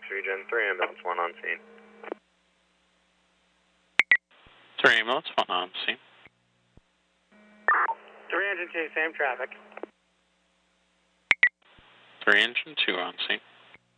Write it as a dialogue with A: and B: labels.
A: Gen 3, ambulance 1 on scene.
B: 3 ambulance 1 on scene.
C: 3 engine 2, same traffic.
B: 3 engine 2 on scene.